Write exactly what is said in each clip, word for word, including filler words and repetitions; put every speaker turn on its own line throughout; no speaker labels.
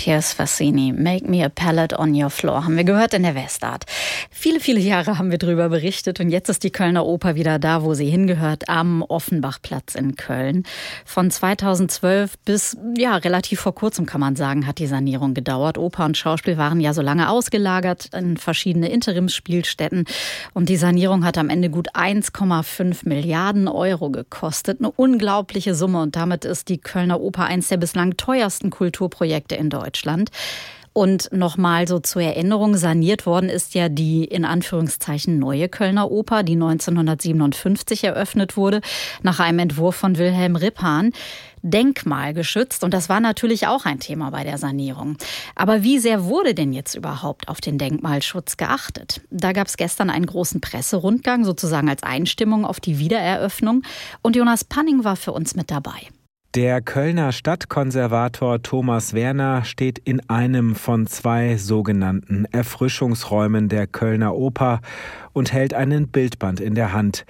Piers Fassini, Make Me a Pallet on Your Floor, haben wir gehört in der Westart. Viele, viele Jahre haben wir darüber berichtet und jetzt ist die Kölner Oper wieder da, wo sie hingehört, am Offenbachplatz in Köln. Von zweitausendzwölf bis, ja, relativ vor kurzem kann man sagen, hat die Sanierung gedauert. Oper und Schauspiel waren ja so lange ausgelagert in verschiedene Interimsspielstätten und die Sanierung hat am Ende gut eins Komma fünf Milliarden Euro gekostet. Eine unglaubliche Summe und damit ist die Kölner Oper eins der bislang teuersten Kulturprojekte in Deutschland. Und nochmal so zur Erinnerung, saniert worden ist ja die in Anführungszeichen neue Kölner Oper, die neunzehnhundertsiebenundfünfzig eröffnet wurde, nach einem Entwurf von Wilhelm Rippahn. Denkmalgeschützt und das war natürlich auch ein Thema bei der Sanierung. Aber wie sehr wurde denn jetzt überhaupt auf den Denkmalschutz geachtet? Da gab es gestern einen großen Presserundgang, sozusagen als Einstimmung auf die Wiedereröffnung. Und Jonas Panning war für uns mit dabei.
Der Kölner Stadtkonservator Thomas Werner steht in einem von zwei sogenannten Erfrischungsräumen der Kölner Oper und hält einen Bildband in der Hand.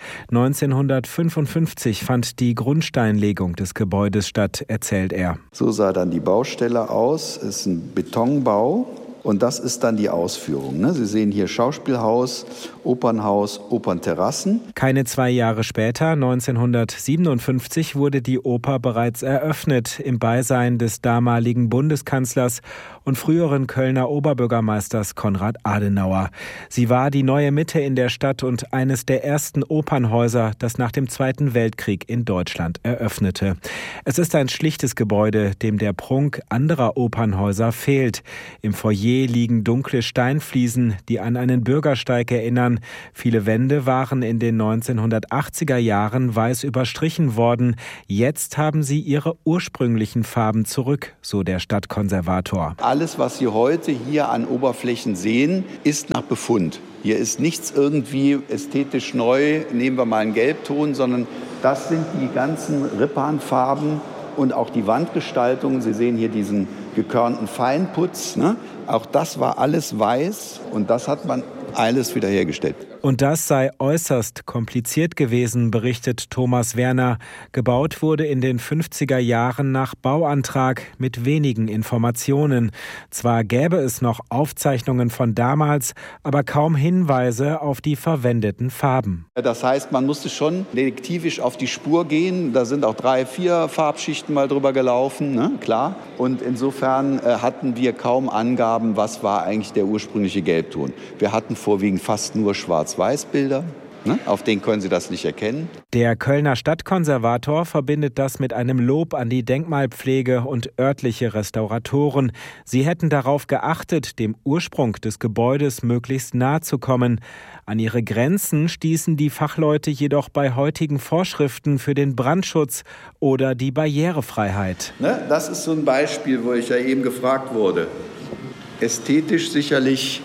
neunzehnhundertfünfundfünfzig fand die Grundsteinlegung des Gebäudes statt, erzählt er.
So sah dann die Baustelle aus. Es ist ein Betonbau. Und das ist dann die Ausführung. Ne? Sie sehen hier Schauspielhaus, Opernhaus, Opernterrassen.
Keine zwei Jahre später, neunzehnhundertsiebenundfünfzig, wurde die Oper bereits eröffnet im Beisein des damaligen Bundeskanzlers und früheren Kölner Oberbürgermeisters Konrad Adenauer. Sie war die neue Mitte in der Stadt und eines der ersten Opernhäuser, das nach dem Zweiten Weltkrieg in Deutschland eröffnete. Es ist ein schlichtes Gebäude, dem der Prunk anderer Opernhäuser fehlt. Im Foyer liegen dunkle Steinfliesen, die an einen Bürgersteig erinnern. Viele Wände waren in den neunzehnhundertachtziger Jahren weiß überstrichen worden. Jetzt haben sie ihre ursprünglichen Farben zurück, so der Stadtkonservator.
Alles, was Sie heute hier an Oberflächen sehen, ist nach Befund. Hier ist nichts irgendwie ästhetisch neu, nehmen wir mal einen Gelbton, sondern das sind die ganzen Rippahn-Farben und auch die Wandgestaltung. Sie sehen hier diesen gekörnten Feinputz, ne? Auch das war alles weiß und das hat man alles wiederhergestellt.
Und das sei äußerst kompliziert gewesen, berichtet Thomas Werner. Gebaut wurde in den fünfziger Jahren nach Bauantrag mit wenigen Informationen. Zwar gäbe es noch Aufzeichnungen von damals, aber kaum Hinweise auf die verwendeten Farben.
Das heißt, man musste schon detektivisch auf die Spur gehen. Da sind auch drei, vier Farbschichten mal drüber gelaufen, ne? Klar. Und insofern äh, hatten wir kaum Angaben, was war eigentlich der ursprüngliche Gelbton. Wir hatten vorwiegend fast nur Schwarz-Weiß-Bilder. Ne? Auf denen können Sie das nicht erkennen.
Der Kölner Stadtkonservator verbindet das mit einem Lob an die Denkmalpflege und örtliche Restauratoren. Sie hätten darauf geachtet, dem Ursprung des Gebäudes möglichst nahe zu kommen. An ihre Grenzen stießen die Fachleute jedoch bei heutigen Vorschriften für den Brandschutz oder die Barrierefreiheit.
Ne? Das ist so ein Beispiel, wo ich ja eben gefragt wurde. Ästhetisch sicherlich.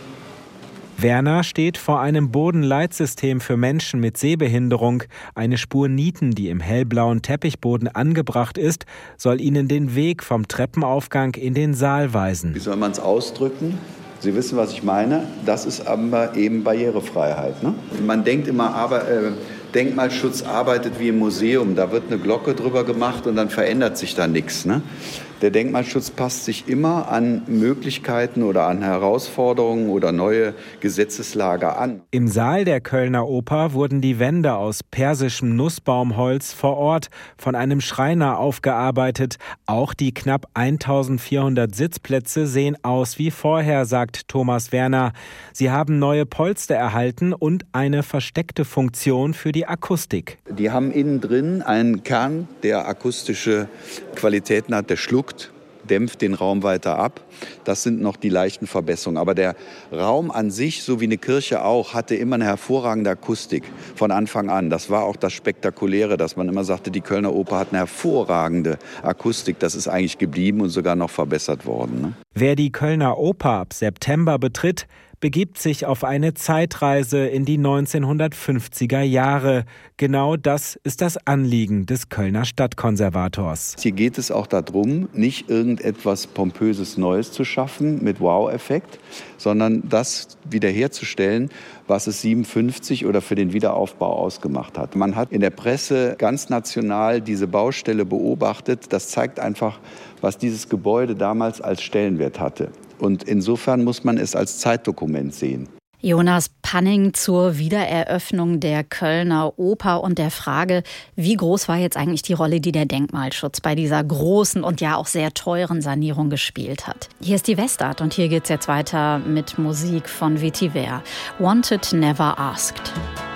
Werner steht vor einem Bodenleitsystem für Menschen mit Sehbehinderung. Eine Spur Nieten, die im hellblauen Teppichboden angebracht ist, soll ihnen den Weg vom Treppenaufgang in den Saal weisen.
Wie soll man es ausdrücken? Sie wissen, was ich meine. Das ist aber eben Barrierefreiheit. Ne? Man denkt immer, aber äh, Denkmalschutz arbeitet wie im Museum. Da wird eine Glocke drüber gemacht und dann verändert sich da nichts. Ne? Der Denkmalschutz passt sich immer an Möglichkeiten oder an Herausforderungen oder neue Gesetzeslage an.
Im Saal der Kölner Oper wurden die Wände aus persischem Nussbaumholz vor Ort von einem Schreiner aufgearbeitet. Auch die knapp eintausendvierhundert Sitzplätze sehen aus wie vorher, sagt Thomas Werner. Sie haben neue Polster erhalten und eine versteckte Funktion für die Akustik.
Die haben innen drin einen Kern, der akustische Qualitäten hat, der schluckt, dämpft den Raum weiter ab. Das sind noch die leichten Verbesserungen. Aber der Raum an sich, so wie eine Kirche auch, hatte immer eine hervorragende Akustik von Anfang an. Das war auch das Spektakuläre, dass man immer sagte, die Kölner Oper hat eine hervorragende Akustik. Das ist eigentlich geblieben und sogar noch verbessert worden. Ne?
Wer die Kölner Oper ab September betritt, begibt sich auf eine Zeitreise in die neunzehnhundertfünfziger Jahre. Genau das ist das Anliegen des Kölner Stadtkonservators.
Hier geht es auch darum, nicht irgendetwas Pompöses Neues zu schaffen mit Wow-Effekt, sondern das wiederherzustellen, was es siebenundfünfzig oder für den Wiederaufbau ausgemacht hat. Man hat in der Presse ganz national diese Baustelle beobachtet. Das zeigt einfach, was dieses Gebäude damals als Stellenwert hatte. Und insofern muss man es als Zeitdokument sehen.
Jonas Panning zur Wiedereröffnung der Kölner Oper und der Frage, wie groß war jetzt eigentlich die Rolle, die der Denkmalschutz bei dieser großen und ja auch sehr teuren Sanierung gespielt hat. Hier ist die Westart und hier geht's jetzt weiter mit Musik von Vetiver. Wanted, Never Asked.